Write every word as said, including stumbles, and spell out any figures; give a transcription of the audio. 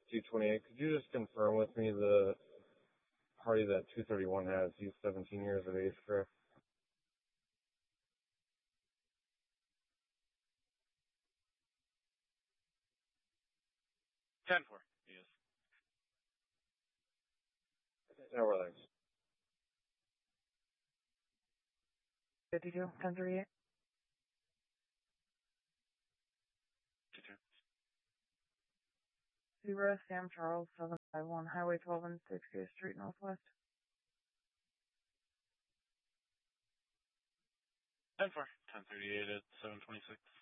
two twenty-eight. Could you just confirm with me the party that two thirty-one has? He's seventeen years of age, correct? ten four, yes. No, relax. fifty-two, ten thirty-eight. Zero, Sam Charles, seven five one, Highway twelve and sixtieth Street Northwest. ten four, ten thirty-eight at seven twenty-six.